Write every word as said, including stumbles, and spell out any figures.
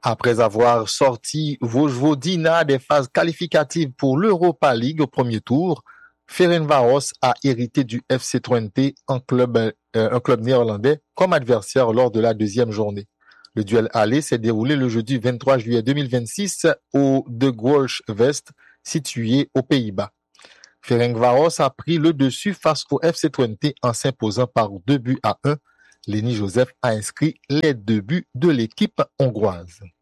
Après avoir sorti Vojvodina des phases qualificatives pour l'Europa League au premier tour, Ferencváros a hérité du F C Twente, un club, euh, un club néerlandais, comme adversaire lors de la deuxième journée. Le duel aller s'est déroulé le jeudi vingt-trois juillet deux mille vingt-six au De Goorles West, situé aux Pays-Bas. Ferencváros a pris le dessus face au F C Twente en s'imposant par deux buts à un. Lenny Joseph a inscrit les deux buts de l'équipe hongroise.